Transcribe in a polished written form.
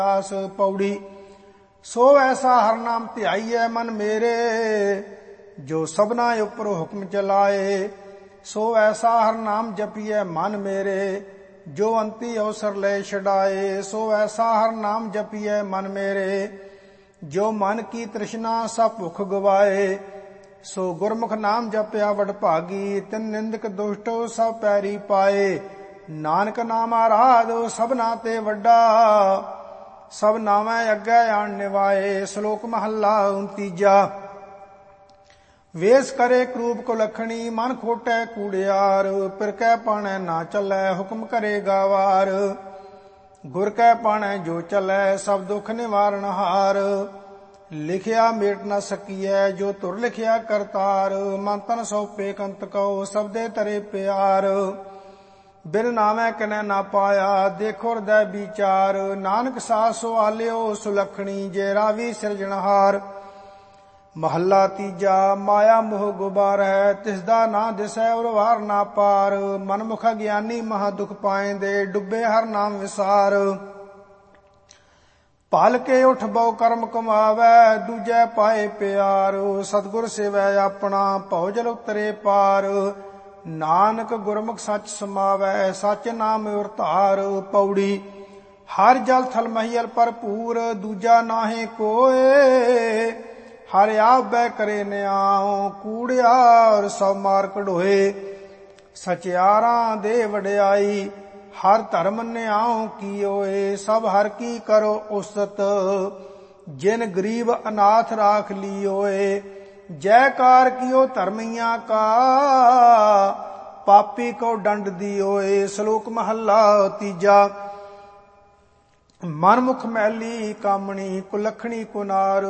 ਆਸ। ਪੌੜੀ ਸੋ ਐਸਾ ਹਰ ਨਾਮ ਧਿਆਈਐ ਮਨ ਮੇਰੇ, ਜੋ ਸਭਨਾ ਉੱਪਰ ਹੁਕਮ ਚਲਾਏ। ਸੋ ਐਸਾ ਹਰ ਨਾਮ ਜਪੀਐ ਮਨ ਮੇਰੇ, ਜੋ ਅੰਤੀ ਅਵਸਰ ਲੈ ਛਡਾਏ। ਸੋ ਐਸਾ ਹਰ ਨਾਮ ਜਪੀਐ ਮਨ ਮੇਰੇ, ਜੋ ਮਨ ਕੀ ਤ੍ਰਿਸ਼ਨਾ ਸਭ ਭੁਖ ਗਵਾਏ। ਸੋ ਗੁਰਮੁਖ ਨਾਮ ਜਪਿਆ ਵਡਭਾਗੀ, ਤਿਨ ਨਿੰਦਕ ਦੁਸ਼ਟ ਸਭ ਪੈਰੀ ਪਾਏ। ਨਾਨਕ ਨਾਮ ਆਰਾਧੋ ਸਭਨਾ ਤੇ ਵੱਡਾ, ਸਭ ਨਾਮੈ ਅੱਗੇ ਆਣ ਨਿਵਾਏ। ਸ਼ਲੋਕ ਮਹੱਲਾ ਤੀਜਾ। ਵੇਸ ਕਰੇ ਕਰੂਪ ਕੁਲੱਖਣੀ, ਮਨ ਖੋਟੈ ਕੂੜਿਆਰ। ਪਿਰ ਕੈ ਪਾਣੈ ਨਾ ਚੱਲੈ, ਹੁਕਮ ਕਰੇਗਾ ਵਾਰ। ਗੁਰ ਕੈ ਪਾਣੈ ਜੋ ਚੱਲੈ, ਸਭ ਦੁਖ ਨਿਵਾਰਨ ਹਾਰ। ਲਿਖਿਆ ਮੇਟ ਨਾ ਸਕੀਐ, ਜੋ ਤੁਰ ਲਿਖਿਆ ਕਰਤਾਰ। ਮਨ ਤਨ ਸੌਪੇ ਕੰਤ ਕਉ, ਸਬਦੇ ਤਰੇ ਪਿਆਰ। ਬਿਨ ਨਾਮੈ ਕਿਨੈ ਨਾ ਪਾਇਆ, ਦੇਖੋ ਹਿਰਦੈ ਵਿਚਾਰ। ਨਾਨਕ ਸਾਥ ਸੁਆਲਿਓ ਸੁਲੱਖਣੀ, ਜੇ ਰਾਵੀ ਸਿਰਜਣਹਾਰ। ਮਹੱਲਾ ਤੀਜਾ। ਮਾਇਆ ਮੋਹ ਗੁਬਾਰੈ, ਤਿਸਦਾ ਨਾ ਦਿਸੈ ਔਰ ਵਾਰ ਨਾ ਪਾਰ। ਮਨਮੁਖ ਗਿਆਨੀ ਮਹਾ ਦੁਖ ਪਾਇੰਦੇ, ਡੁੱਬੇ ਹਰ ਨਾਮ ਵਿਸਾਰ। ਭਲ ਕੇ ਉਠ ਬਹੁ ਕਰਮ ਕਮਾਵੈ, ਦੂਜੈ ਪਾਏ ਪਿਆਰ। ਸਤਿਗੁਰ ਸੇਵੈ ਆਪਣਾ, ਭਉ ਜਲ ਉਤਰੇ ਪਾਰ। ਨਾਨਕ ਗੁਰਮੁਖ ਸੱਚ ਸਮਾਵੈ, ਸੱਚ ਨਾਮ ਔਰ ਧਾਰ। ਪੌੜੀ ਹਰ ਜਲ ਥਲ ਮਹੀਲ ਭਰਪੂਰ, ਦੂਜਾ ਨਾਹੀ ਕੋਏ। ਹਰ ਆਪ ਬੈ ਕਰੇ ਨਿਆਉ, ਕੂੜਿਆਰ ਸਭ ਮਾਰ ਕਢੋਏ। ਸਚਿਆਰਾਂ ਦੇ ਵਡਿਆਈ, ਹਰ ਧਰਮ ਨਿਆਉ ਕੀਓਏ। ਸਭ ਹਰ ਕੀ ਕਰੋ ਉਸਤ, ਜਿਨ ਗਰੀਬ ਅਨਾਥ ਰਾਖ ਲੀਓਏ। ਜੈਕਾਰ ਕੀਓ ਧਰਮੀਆਂ ਕਾ, ਪਾਪੀ ਕੋ ਦੰਡ ਦਿਓਏ। ਸ਼ਲੋਕ ਮਹੱਲਾ ਤੀਜਾ। ਮਨਮੁਖ ਮੈਲੀ ਕਾਮਣੀ, ਕੁਲੱਖਣੀ ਕੁਨਾਰ।